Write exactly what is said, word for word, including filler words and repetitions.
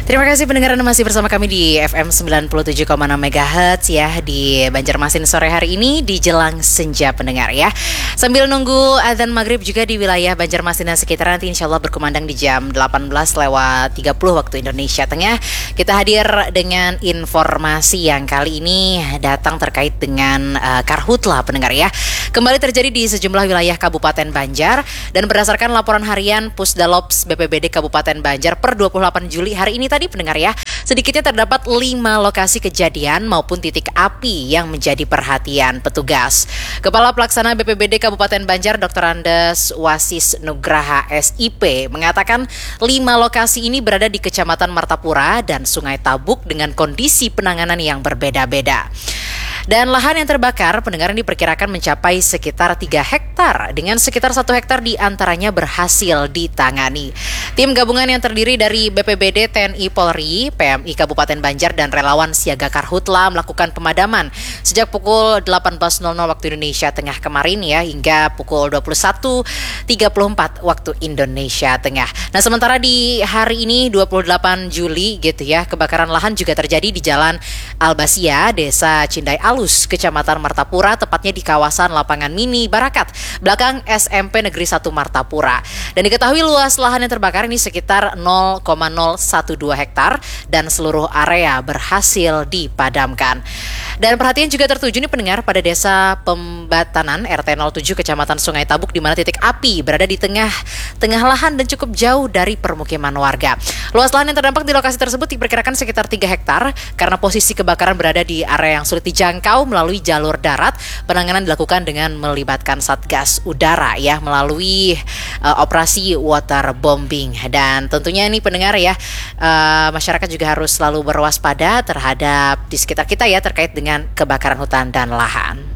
Terima kasih pendengar Anda masih bersama kami di F M sembilan puluh tujuh koma enam megahertz ya di Banjarmasin sore hari ini di jelang senja pendengar ya. Sambil nunggu azan maghrib juga di wilayah Banjarmasin dan sekitar nanti insya Allah berkumandang di jam delapan belas lewat tiga puluh waktu Indonesia Tengah. Kita hadir dengan informasi yang kali ini datang terkait dengan uh, Karhutla pendengar ya. Kembali terjadi di sejumlah wilayah Kabupaten Banjar dan berdasarkan laporan harian Pusdalops B P B D Kabupaten Banjar per dua puluh delapan Juli hari ini tadi pendengar ya, sedikitnya terdapat lima lokasi kejadian maupun titik api yang menjadi perhatian petugas. Kepala Pelaksana B P B D Kabupaten Banjar doktor Andes Wasis Nugraha S I P mengatakan lima lokasi ini berada di Kecamatan Martapura dan Sungai Tabuk dengan kondisi penanganan yang berbeda-beda. Dan lahan yang terbakar pendengar diperkirakan mencapai sekitar tiga hektar dengan sekitar satu hektar diantaranya berhasil ditangani. Tim gabungan yang terdiri dari B P B D, T N I, Polri, P M I Kabupaten Banjar dan relawan siaga Karhutla melakukan pemadaman sejak pukul delapan belas waktu Indonesia Tengah kemarin ya hingga pukul dua puluh satu tiga puluh empat waktu Indonesia Tengah. Nah, sementara di hari ini dua puluh delapan Juli gitu ya, kebakaran lahan juga terjadi di Jalan Albasia, Desa Cindai Alus, Kecamatan Martapura, tepatnya di kawasan Lapangan Mini Barakat, belakang S M P Negeri satu Martapura. Dan diketahui luas lahan yang terbakar ini sekitar nol koma nol satu dua hektar dan seluruh area berhasil dipadamkan. Dan perhatian juga tertuju nih pendengar pada Desa Pembatanan R T nol tujuh Kecamatan Sungai Tabuk di mana titik api berada di tengah tengah lahan dan cukup jauh dari permukiman warga. Luas lahan yang terdampak di lokasi tersebut diperkirakan sekitar tiga hektar karena posisi kebakaran berada di area yang sulit dijangkau melalui jalur darat. Penanganan dilakukan dengan melibatkan Satgas Udara ya melalui uh, operasi waterbombing. Dan tentunya ini pendengar ya, uh, masyarakat juga harus selalu berwaspada terhadap di sekitar kita ya terkait dengan kebakaran hutan dan lahan.